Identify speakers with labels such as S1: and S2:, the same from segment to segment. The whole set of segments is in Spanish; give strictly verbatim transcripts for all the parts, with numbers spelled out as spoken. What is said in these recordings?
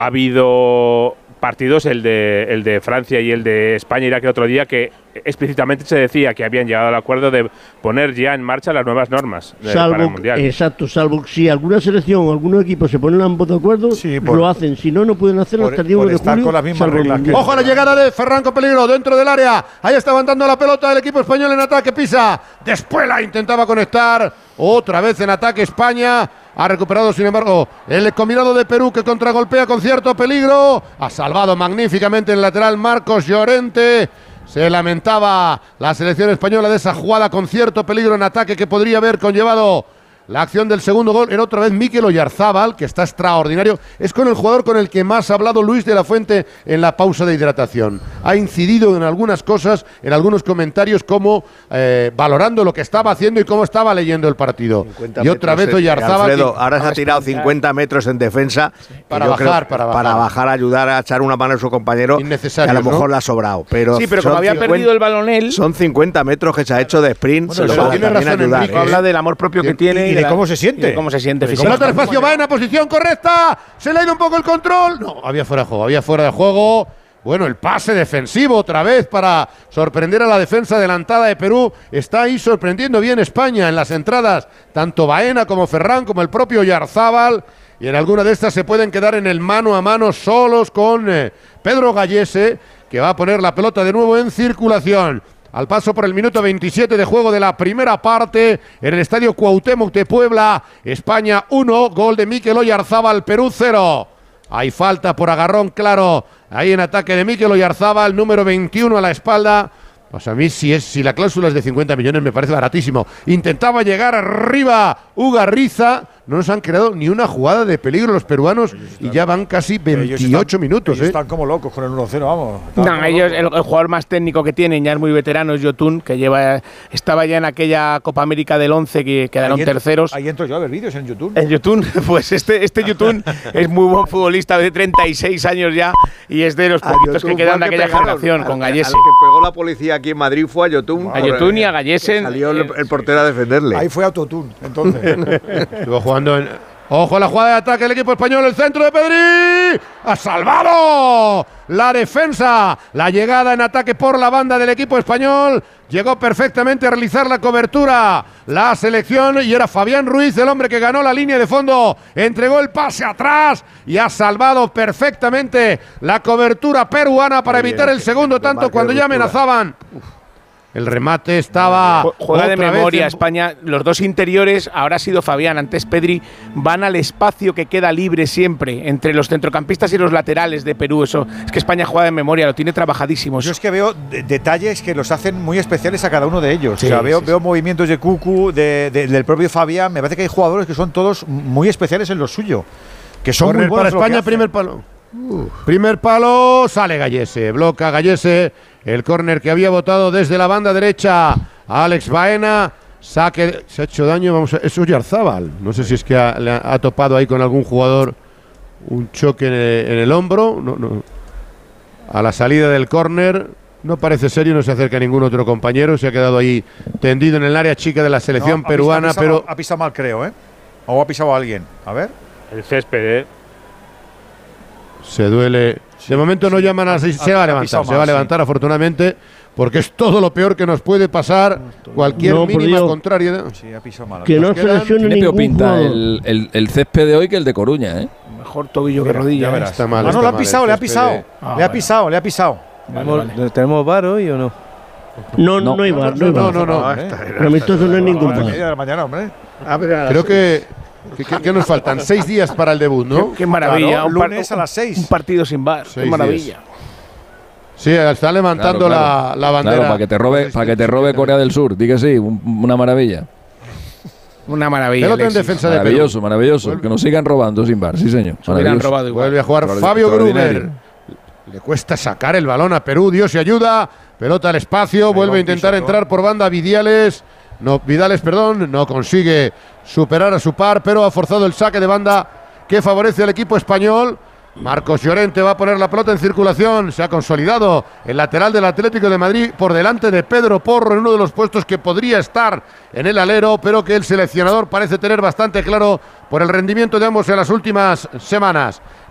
S1: ha habido partidos, el de, el de Francia y el de España, Irak el otro día, que explícitamente se decía que habían llegado al acuerdo de poner ya en marcha las nuevas normas de,
S2: salvo,
S1: para el Mundial.
S2: Exacto, salvo si alguna selección o algún equipo se ponen ambos de acuerdo, sí, por, lo hacen. Si no, no pueden hacerlo hasta el día uno de julio.
S3: Con las mismas reglas que
S4: Ojo a la llegada de Ferran con peligro dentro del área. Ahí está levantando la pelota el equipo español en ataque. Pisa. Despuela intentaba conectar. Otra vez en ataque España. Ha recuperado, sin embargo, el combinado de Perú, que contragolpea con cierto peligro. Ha salvado magníficamente el lateral Marcos Llorente. Se lamentaba la selección española de esa jugada con cierto peligro en ataque que podría haber conllevado la acción del segundo gol. Era otra vez Mikel Oyarzábal, que está extraordinario. Es con el jugador con el que más ha hablado Luis de la Fuente en la pausa de hidratación. Ha incidido en algunas cosas, en algunos comentarios, como eh, valorando lo que estaba haciendo y cómo estaba leyendo el partido. Y otra vez Oyarzábal.
S5: Alfredo, ahora se ha tirado cincuenta metros en defensa.
S4: Sí. Para bajar, para bajar.
S5: Para bajar, ayudar a echar una mano a su compañero. Que a lo mejor, ¿no?, le ha sobrado. Pero
S1: sí, pero como había cincuenta, perdido el balón él.
S5: Son cincuenta metros que se ha hecho de sprint.
S4: Bueno,
S5: se
S4: lo
S5: tiene razón,
S4: ayudar,
S1: Enrique, ¿eh? Habla del amor propio que tiene
S3: y de cómo se siente.
S1: De cómo se siente
S4: físicamente. Pelota al espacio, va en la posición correcta. Se le ha ido un poco el control. No, había fuera de juego, había fuera de juego. Bueno, el pase defensivo otra vez para sorprender a la defensa adelantada de Perú. Está ahí sorprendiendo bien España en las entradas. Tanto Baena como Ferran como el propio Oyarzábal. Y en alguna de estas se pueden quedar en el mano a mano solos con eh, Pedro Gallese, que va a poner la pelota de nuevo en circulación. Al paso por el minuto veintisiete de juego de la primera parte en el estadio Cuauhtémoc de Puebla. España uno, gol de Mikel Oyarzábal, Perú cero. Hay falta por agarrón claro ahí en ataque de Mikel Oyarzábal, número veintiuno a la espalda. Pues a mí si, es, si la cláusula es de cincuenta millones me parece baratísimo. Intentaba llegar arriba Ugarriza. No nos han creado ni una jugada de peligro los peruanos y ya van casi veintiocho
S3: están,
S4: minutos.
S3: Ellos
S4: ¿eh?
S3: están como locos con el uno cero, vamos.
S1: No, ellos, el, el jugador más técnico que tienen, ya es muy veterano, es Yotun, que lleva, estaba ya en aquella Copa América del once que quedaron
S3: ahí entro,
S1: terceros.
S3: Ahí entro yo a ver vídeos en YouTube.
S1: En YouTube, pues este, este Yotun es muy buen futbolista de treinta y seis años ya y es de los poquitos que quedan de aquella pegaron, generación, al, con Gallese.
S5: El que pegó la policía aquí en Madrid fue a Yotun.
S1: A Yotun y a Gallese.
S5: Salió el, el portero a defenderle.
S3: Ahí fue Autotune, entonces.
S4: Estuvo jugando en... Ojo a la jugada de ataque del equipo español, el centro de Pedri. ¡Ha salvado la defensa! La llegada en ataque por la banda del equipo español. Llegó perfectamente a realizar la cobertura la selección y era Fabián Ruiz, el hombre que ganó la línea de fondo. Entregó el pase atrás y ha salvado perfectamente la cobertura peruana para evitar el segundo tanto cuando ya amenazaban. Uf. El remate estaba...
S1: Juega de memoria en... España. Los dos interiores, ahora ha sido Fabián, antes Pedri, van al espacio que queda libre siempre entre los centrocampistas y los laterales de Perú. Eso es que España juega de memoria, lo tiene trabajadísimo.
S3: Yo es que veo de detalles que los hacen muy especiales a cada uno de ellos. Sí, o sea, veo,
S1: sí,
S3: veo
S1: sí.
S3: movimientos de Cucu, de, de, del propio Fabián. Me parece que hay jugadores que son todos muy especiales en lo suyo. Que son
S4: Corner
S3: muy buenos
S4: para España, primer palo. Uh. Primer palo, sale Gallese, bloca Gallese, el córner que había botado desde la banda derecha a Alex Baena, saque, se ha hecho daño, vamos a, es Oyarzábal, no sé si es que ha, le ha, ha topado ahí con algún jugador un choque en el, en el hombro, no, no. A la salida del córner, no parece serio, no se acerca a ningún otro compañero, se ha quedado ahí tendido en el área chica de la selección
S3: no,
S4: peruana,
S3: ha pisado,
S4: pero...
S3: Ha pisado mal, creo, ¿eh? O ha pisado a alguien, a ver.
S1: El césped, ¿eh?
S4: Se duele. Sí, de momento sí, no llaman a... Se, se va a levantar, se va a levantar sí. afortunadamente, porque es todo lo peor que nos puede pasar. Cualquier no, mínima contraria.
S3: Sí, ha pisado mal.
S2: Que no se lesione ningún
S6: peor pinta el, el, el césped de hoy que el de Coruña, ¿eh?
S1: Mejor tobillo que rodilla.
S4: Ya verás. Está mal,
S3: ah, no,
S4: está
S3: le ha
S4: mal
S3: pisado, le ha pisado.
S1: Ah,
S3: le ha pisado, le ha pisado.
S7: Vale, vale. ¿Tenemos bar hoy o no?
S2: No, no, no hay bar. No, no, no. no, no. Pero amistoso no hay ningún bar.
S3: De la mañana, hombre.
S4: Creo que... ¿Qué, qué, ¿Qué nos faltan? Seis días para el debut, ¿no?
S1: Qué, qué maravilla.
S3: Claro,
S1: un par,
S3: lunes a las seis.
S1: Un partido sin bar. Seis qué maravilla. Días.
S4: Sí, está levantando claro, claro. La, la bandera.
S6: Claro, para que te robe, para que te robe Corea del Sur. Di que sí, un, una maravilla.
S1: Una maravilla.
S4: Pelota en defensa de Perú.
S6: Maravilloso, maravilloso. Vuelve. Que nos sigan robando sin bar, sí señor.
S4: Robado igual. Vuelve a jugar Fabio Gruber. Le cuesta sacar el balón a Perú. Dios y ayuda. Pelota al espacio. Ahí vuelve a intentar piso, entrar por banda Vidiales. No, Vidales, perdón, no consigue superar a su par, pero ha forzado el saque de banda que favorece al equipo español. Marcos Llorente va a poner la pelota en circulación. Se ha consolidado el lateral del Atlético de Madrid por delante de Pedro Porro en uno de los puestos que podría estar en el alero, pero que el seleccionador parece tener bastante claro por el rendimiento de ambos en las últimas semanas.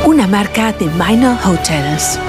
S8: una marca de Minor Hotels.